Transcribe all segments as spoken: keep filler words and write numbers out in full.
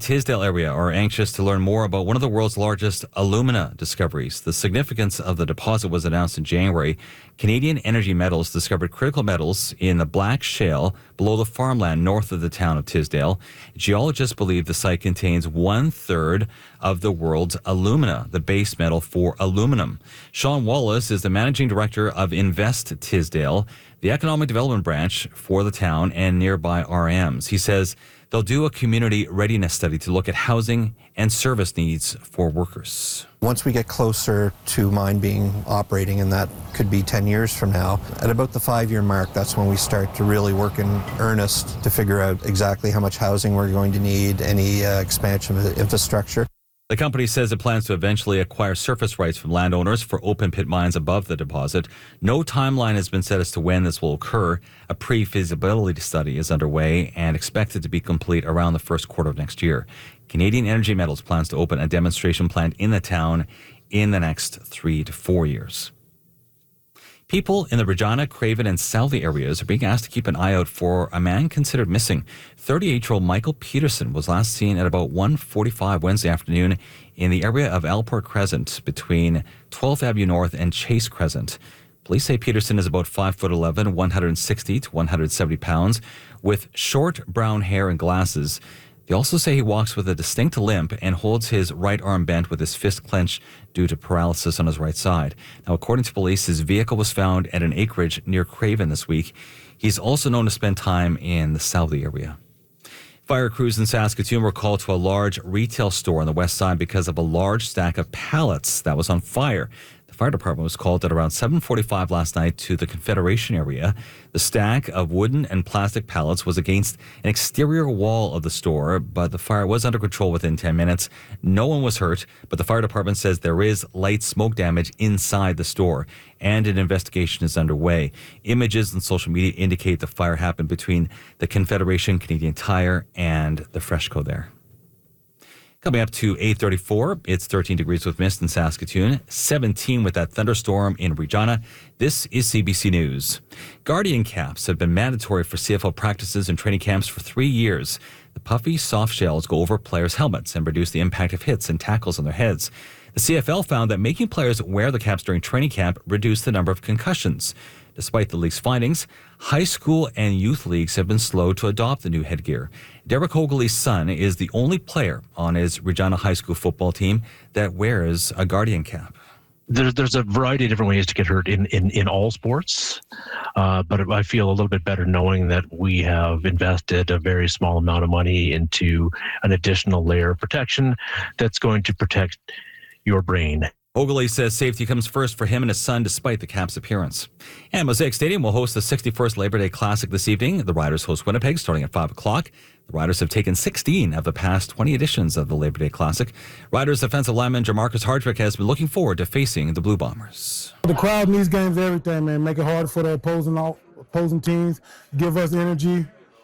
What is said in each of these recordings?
Tisdale area are anxious to learn more about one of the world's largest alumina discoveries. The significance of the deposit was announced in January. Canadian Energy Metals discovered critical metals in the black shale below the farmland north of the town of Tisdale. Geologists believe the site contains one-third of the world's alumina, the base metal for aluminum. Sean Wallace is the managing director of Invest Tisdale, the economic development branch for the town and nearby R Ms. He says they'll do a community readiness study to look at housing and service needs for workers. Once we get closer to mine being operating, and that could be ten years from now, at about the five-year mark, that's when we start to really work in earnest to figure out exactly how much housing we're going to need, any uh, expansion of the infrastructure. The company says it plans to eventually acquire surface rights from landowners for open pit mines above the deposit. No timeline has been set as to when this will occur. A pre-feasibility study is underway and expected to be complete around the first quarter of next year. Canadian Energy Metals plans to open a demonstration plant in the town in the next three to four years. People in the Regina, Craven, and Southey areas are being asked to keep an eye out for a man considered missing. thirty-eight-year-old Michael Peterson was last seen at about one forty-five Wednesday afternoon in the area of Alport Crescent between twelfth Avenue North and Chase Crescent. Police say Peterson is about five foot eleven, one hundred sixty to one hundred seventy pounds, with short brown hair and glasses. They also say he walks with a distinct limp and holds his right arm bent with his fist clenched due to paralysis on his right side. Now, according to police, his vehicle was found at an acreage near Craven this week. He's also known to spend time in the Southey area. Fire crews in Saskatoon were called to a large retail store on the west side because of a large stack of pallets that was on fire. The fire department was called at around seven forty-five last night to the Confederation area. The stack of wooden and plastic pallets was against an exterior wall of the store, but the fire was under control within ten minutes. No one was hurt, but the fire department says there is light smoke damage inside the store, and an investigation is underway. Images on social media indicate the fire happened between the Confederation, Canadian Tire, and the Freshco there. Coming up to eight thirty-four, it's thirteen degrees with mist in Saskatoon, seventeen with that thunderstorm in Regina. This is C B C News. Guardian caps have been mandatory for C F L practices and training camps for three years. The puffy soft shells go over players' helmets and reduce the impact of hits and tackles on their heads. The C F L found that making players wear the caps during training camp reduced the number of concussions. Despite the league's findings, high school and youth leagues have been slow to adopt the new headgear. Derek Hogley's son is the only player on his Regina High School football team that wears a Guardian cap. There's there's a variety of different ways to get hurt in, in, in all sports, uh, but I feel a little bit better knowing that we have invested a very small amount of money into an additional layer of protection that's going to protect your brain. Ogley says safety comes first for him and his son despite the cap's appearance. And Mosaic Stadium will host the sixty-first Labor Day Classic this evening. The Riders host Winnipeg starting at five o'clock. The Riders have taken sixteen of the past twenty editions of the Labor Day Classic. Riders offensive lineman Jamarcus Hardrick has been looking forward to facing the Blue Bombers. The crowd in these games, everything, man. Make it hard for the opposing opposing teams. Give us energy.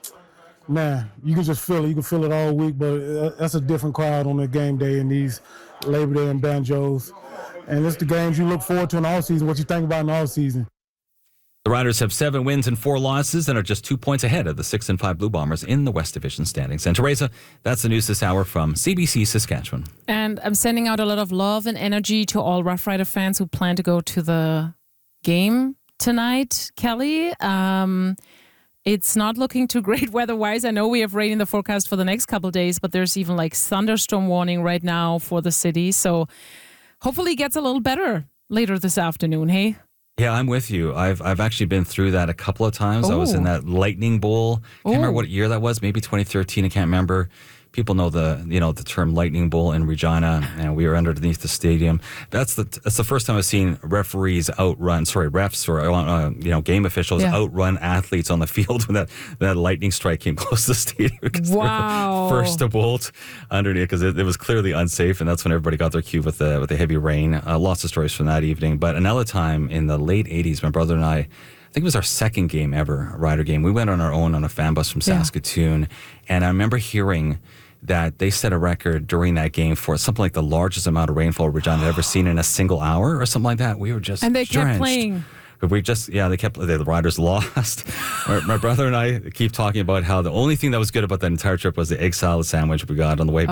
Man, you can just feel it. You can feel it all week, but that's a different crowd on the game day in these Labor Day and banjos. And it's the games you look forward to in the offseason, what you think about in the offseason. The Riders have seven wins and four losses and are just two points ahead of the six and five Blue Bombers in the West Division standings. And Teresa, that's the news this hour from C B C Saskatchewan. And I'm sending out a lot of love and energy to all Rough Rider fans who plan to go to the game tonight. Kelly, um, it's not looking too great weather-wise. I know we have rain in the forecast for the next couple of days, but there's even like thunderstorm warning right now for the city. So hopefully it gets a little better later this afternoon, hey? Yeah, I'm with you. I've I've actually been through that a couple of times. Ooh. I was in that lightning bowl. Can't Ooh. remember what year that was. Maybe twenty thirteen. I can't remember. People know the you know the term lightning bowl in Regina, and we were underneath the stadium. That's the that's the first time I've seen referees outrun, sorry, refs or uh, you know game officials yeah. outrun athletes on the field when that that lightning strike came close to the stadium. Because wow! They were first to bolt underneath because it, it was clearly unsafe, and that's when everybody got their cue with the with the heavy rain. Uh, lots of stories from that evening. But another time in the late eighties, my brother and I. I think it was our second game ever, a Rider game. We went on our own on a fan bus from Saskatoon, yeah. and I remember hearing that they set a record during that game for something like the largest amount of rainfall Regina had ever seen in a single hour or something like that. We were just And they drenched. kept playing. We just, yeah, they kept, the Riders lost. my, my brother and I keep talking about how the only thing that was good about that entire trip was the egg salad sandwich we got on the way back.